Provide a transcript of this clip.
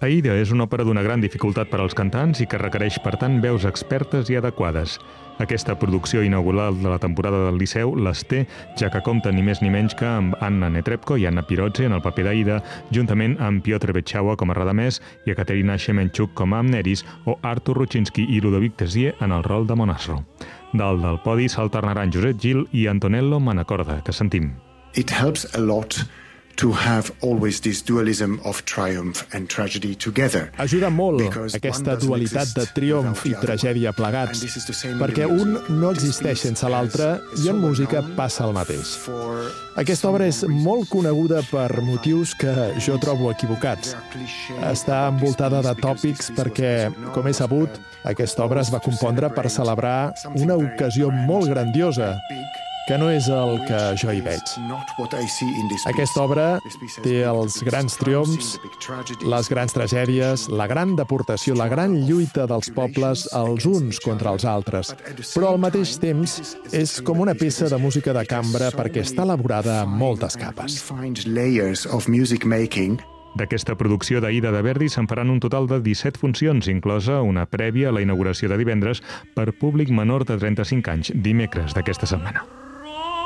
Aida és una òpera d'una gran dificultat per als cantants i que requereix, per tant, veus expertes i adequades. Aquesta producció inaugural de la temporada del Liceu les té, ja que compta ni més ni menys que amb Anna Netrebko i Anna Pirozzi en el paper d'Aida, juntament amb Piotr Beczała com a Radamès i Ekaterina Shemenchuk com a Amneris o Artur Ruchinsky i Ludovic Tessier en el rol de Monasro. Dalt del podi s'alternaran Josep Gil i Antonello Manacorda, que sentim. It helps a lot to have always this dualism of triumph and tragedy together. Ajuda molt aquesta dualitat de triomf i tragèdia plegats, perquè un no existeix sense l'altre i en música passa el mateix. Aquesta obra és molt coneguda per motius que jo trobo equivocats. Està envoltada de tòpics perquè, com he sabut, aquesta obra es va compondre per celebrar una ocasió molt grandiosa, que no és el que jo hi veig. Aquesta obra té els grans triomfs, les grans tragèdies, la gran deportació, la gran lluita dels pobles els uns contra els altres. Però al mateix temps és com una peça de música de cambra perquè està elaborada amb moltes capes. D'aquesta producció d'Aida de Verdi se'n faran un total de 17 funcions, inclosa una prèvia a la inauguració de divendres per públic menor de 35 anys, dimecres d'aquesta setmana.